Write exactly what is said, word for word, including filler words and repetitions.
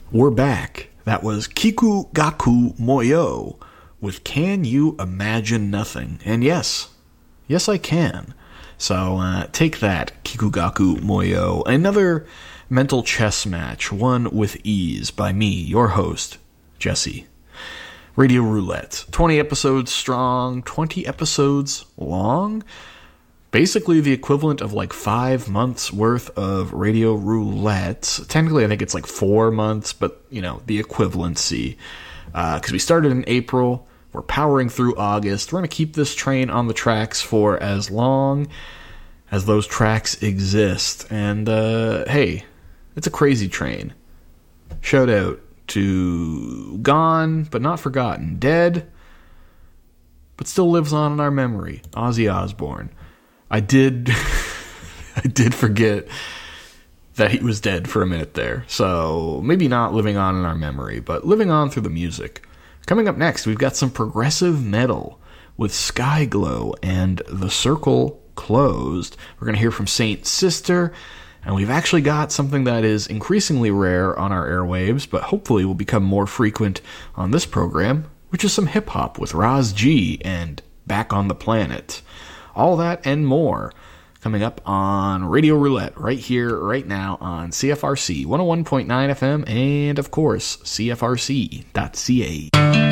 We're back. That was Kiku Gaku Moyo with Can You Imagine Nothing? And yes, yes I can. So uh, take that, Kiku Gaku Moyo. Another mental chess match, won with ease by me, your host, Jesse. Radio Roulette. twenty episodes strong, twenty episodes long. Basically the equivalent of like five months worth of Radio Roulette. Technically, I think it's like four months, but, you know, the equivalency. Because uh, we started in April, we're powering through August. We're going to keep this train on the tracks for as long as those tracks exist. And, uh, hey, it's a crazy train. Shout out to Gone, but not forgotten. Dead, but still lives on in our memory. Ozzy Osbourne. I did I did forget that he was dead for a minute there. So maybe not living on in our memory, but living on through the music. Coming up next, we've got some progressive metal with Skyglow and The Circle Closed. We're going to hear from Saint Sister, and we've actually got something that is increasingly rare on our airwaves, but hopefully will become more frequent on this program, which is some hip-hop with Raz G and Back on the Planet. All that and more coming up on Radio Roulette right here, right now on C F R C one oh one point nine F M and, of course, C F R C dot C A.